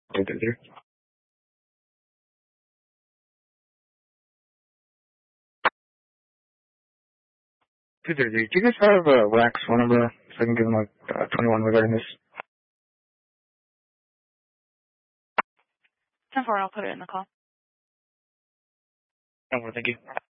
233. 233. Do you guys have Rack's phone number so I can give him 21 regarding this? 10-4, I'll put it in the call. 10-4, thank you.